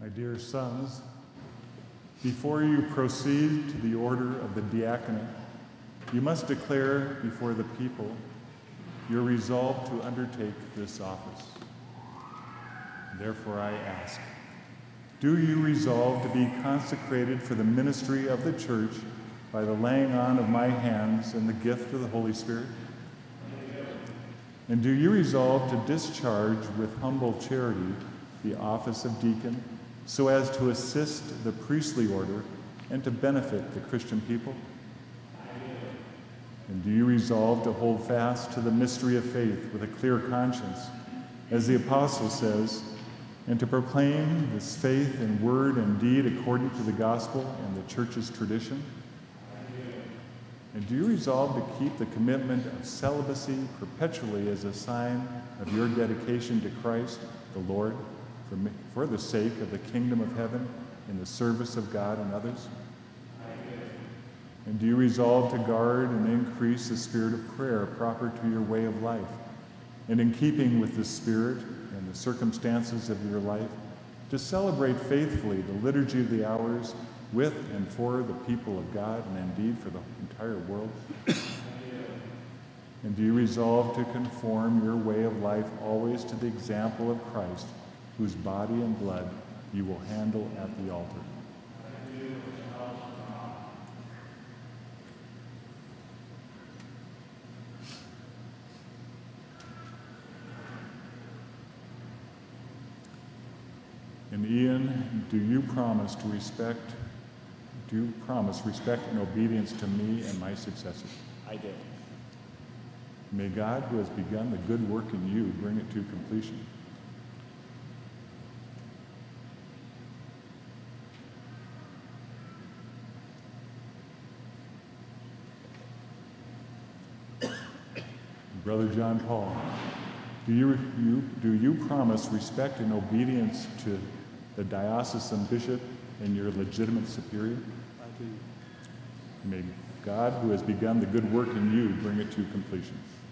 My dear sons, before you proceed to the order of the diaconate, you must declare before the people your resolve to undertake this office. Therefore I ask, do you resolve to be consecrated for the ministry of the church by the laying on of my hands and the gift of the Holy Spirit? And do you resolve to discharge with humble charity the office of deacon so as to assist the priestly order and to benefit the Christian people? And do you resolve to hold fast to the mystery of faith with a clear conscience, as the apostle says, and to proclaim this faith in word and deed according to the gospel and the church's tradition? And do you resolve to keep the commitment of celibacy perpetually as a sign of your dedication to Christ, the Lord, for the sake of the kingdom of heaven in the service of God and others? And do you resolve to guard and increase the spirit of prayer proper to your way of life, and in keeping with the spirit and the circumstances of your life, to celebrate faithfully the liturgy of the hours with and for the people of God, and indeed for the entire world? And do you resolve to conform your way of life always to the example of Christ, whose body and blood you will handle at the altar? And Ian, do you promise respect and obedience to me and my successor? I do. May God, who has begun the good work in you, bring it to completion. Brother John Paul, do you promise respect and obedience to the diocesan bishop and your legitimate superior? I do. May God, who has begun the good work in you, bring it to completion.